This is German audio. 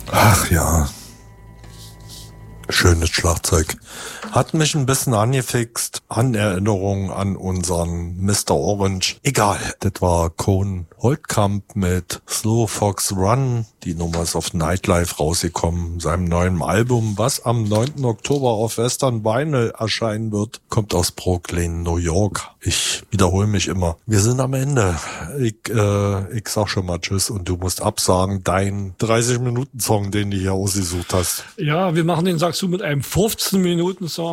Ach ja. Schönes Schlagzeug. Hat mich ein bisschen angefixt an Erinnerungen an unseren Mr. Orange. Egal, das war Cohn Holtkamp mit Slow Fox Run. Die Nummer ist auf Nightlife rausgekommen, seinem neuen Album, was am 9. Oktober auf Western Vinyl erscheinen wird. Kommt aus Brooklyn, New York. Ich wiederhole mich immer. Wir sind am Ende. Ich sag schon mal Tschüss und du musst absagen, dein 30-Minuten-Song, den du hier ausgesucht hast. Ja, wir machen den, sagst du, mit einem 15-Minuten-Song.